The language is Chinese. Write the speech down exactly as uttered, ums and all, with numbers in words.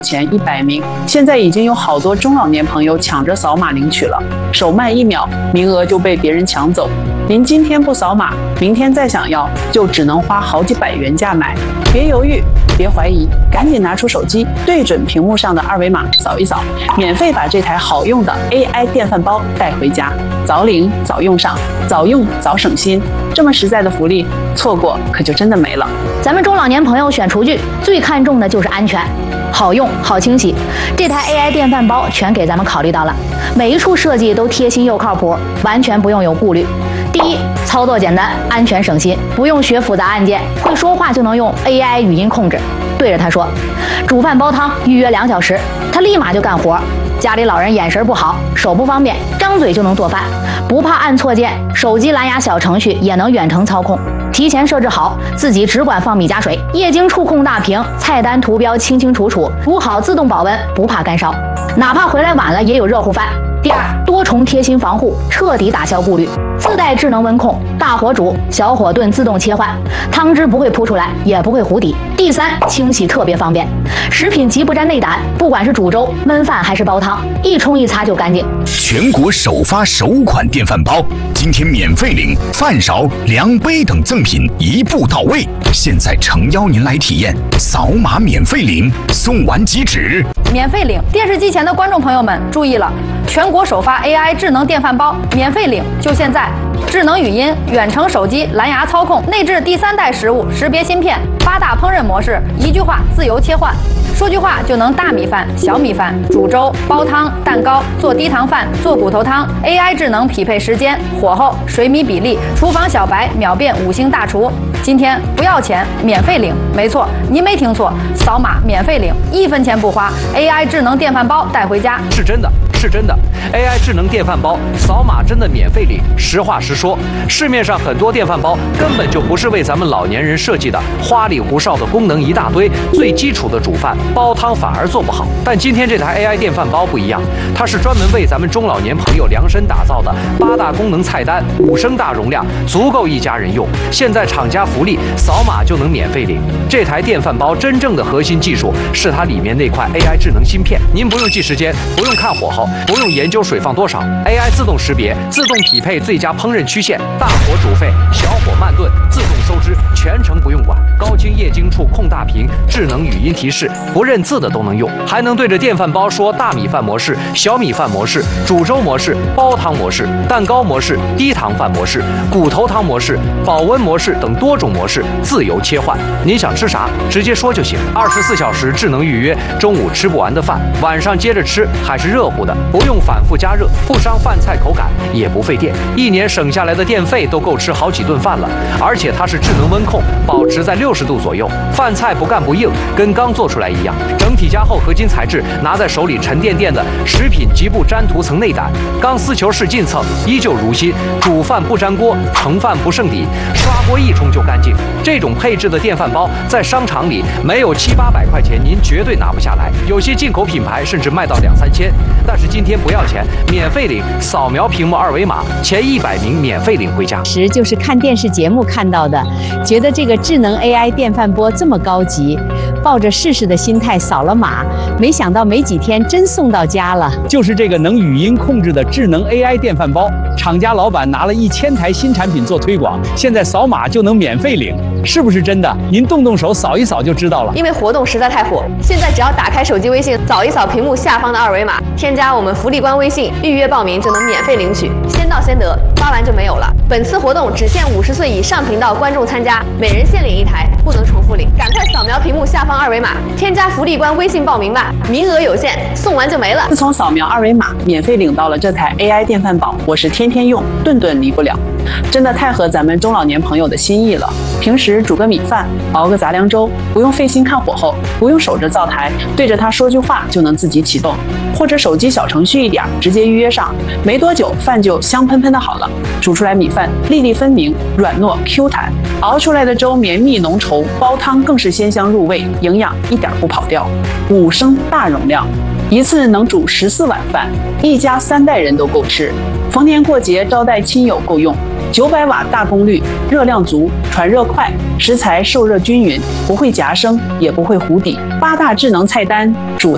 前一百名，现在已经有好多中老年朋友抢着扫码领取了，手慢一秒，名额就被别人抢走。您今天不扫码，明天再想要，就只能花好几百元价买。别犹豫，别怀疑，赶紧拿出手机，对准屏幕上的二维码扫一扫，免费把这台好用的 A I 电饭煲带回家，早领早用上，早用早省心。这么实在的福利，错过可就真的没了。 咱们中老年朋友选厨具最看重的就是安全。好用好清洗，这台 A I 电饭煲全给咱们考虑到了，每一处设计都贴心又靠谱，完全不用有顾虑。第一，操作简单，安全省心，不用学复杂按键，会说话就能用 A I 语音控制，对着它说煮饭煲汤预约两小时，它立马就干活。家里老人眼神不好，手不方便，张嘴就能做饭，不怕按错键，手机蓝牙小程序也能远程操控，提前设置好，自己只管放米加水，液晶触控大屏，菜单图标清清楚楚，煮好自动保温，不怕干烧，哪怕回来晚了也有热乎饭。第二，多重贴心防护，彻底打消顾虑，自带智能温控，大火煮小火炖自动切换，汤汁不会扑出来，也不会糊底。第三，清洗特别方便，食品极不沾内胆，不管是煮粥、焖饭还是煲汤，一冲一擦就干净。 全国首发首款电饭煲，今天免费领饭勺、量杯等赠品一步到位，现在诚邀您来体验，扫码免费领，送完即止。 免费领！电视机前的观众朋友们注意了，全国首发 A I 智能电饭煲，免费领，就现在！智能语音、远程手机、蓝牙操控，内置第三代食物识别芯片，八大烹饪模式，一句话自由切换，说句话就能大米饭、小米饭、煮粥、煲汤、蛋糕、做低糖饭、做骨头汤。A I 智能匹配时间、火候、水米比例，厨房小白秒变五星大厨。今天不要钱，免费领！没错，您没听错，扫码免费领，一分钱不花 ，A I 智能电饭煲带回家。 是真的，是真的 ，A I 智能电饭煲扫码真的免费领。实话实说，市面上很多电饭煲根本就不是为咱们老年人设计的，花里胡哨的功能一大堆，最基础的煮饭、煲汤反而做不好。但今天这台 A I 电饭煲不一样，它是专门为咱们中老年朋友量身打造的，八大功能菜单，五升大容量，足够一家人用。现在厂家福利，扫码就能免费领。这台电饭煲真正的核心技术是它里面那块 A I 智能芯片，您不用记时间，不用看火候，不用研究水放多少 ，A I 自动识别，自动匹配最佳烹饪曲线，大火煮沸，小火慢炖，自动收汁，全程不用管。高清液晶触控大屏，智能语音提示，不认字的都能用，还能对着电饭煲说大米饭模式、小米饭模式、煮粥模式、煲汤模式、蛋糕模式、低糖饭模式、骨头汤模式、保温模式等多种模式自由切换。您想吃啥，直接说就行。二十四小时智能预约，中午吃不完的饭，晚上接着吃还是热乎的，不用反复加热，不伤饭菜口感，也不费电。一年省下来的电费都够吃好几顿饭了。而且它是智能温控，保持在六十度左右，饭菜不干不硬，跟刚做出来一样。整体加厚合金材质，拿在手里沉甸甸的，食品极不沾涂层内胆，钢丝球式进蹭，依旧如新。煮饭不粘锅，盛饭不剩底，刷锅一冲就干净。这种配置的电饭煲在商场里没有七八百块钱，您绝对拿不下来。有些进口品牌甚至卖到两三千。但是今天不要钱，免费领，扫描屏幕二维码，前一百名免费领回家。 时就是看电视节目看到的，觉得这个智能 A I 电饭锅这么高级，抱着试试的心态扫了码，没想到没几天真送到家了。 就是这个能语音控制的智能 A I 电饭煲，厂家老板拿了一千台新产品做推广，现在扫码就能免费领，是不是真的？您动动手扫一扫就知道了。 因为活动实在太火，现在只要打开手机微信，扫一扫屏幕下方的二维码，添加我们福利官微信，预约报名就能免费领取，先到先得，发完就没有了。本次活动只限五十岁以上频道观众参加，每人限领一台，不能重复领。赶快扫描屏幕下方二维码，添加福利官微信报名吧，名额有限，送完就没了。 自从扫描二维码免费领到了这台 A I 电饭煲，我是天天用，顿顿离不了。真的太合咱们中老年朋友的心意了。平时煮个米饭，熬个杂粮粥，不用费心看火候，不用守着灶台，对着它说句话就能自己启动，或者手机小程序一点，直接预约上，没多久饭就香喷喷的好了。煮出来米饭粒粒分明，软糯 Q 弹，熬出来的粥绵密浓稠，煲汤更是鲜香入味，营养一点不跑掉。五升大容量，一次能煮十四碗饭，一家三代人都够吃。逢年过节招待亲友够用。九百瓦大功率，热量足，传热快，食材受热均匀，不会夹生，也不会糊底。八大智能菜单，煮